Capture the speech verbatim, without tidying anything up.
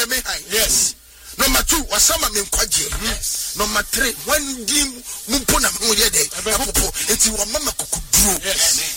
me high. Yes. Number two, wasama me nkwaje. Yes. Number three, when dim mumpo na mo ye de. Apopo enti wo mama kokuduro. Yes.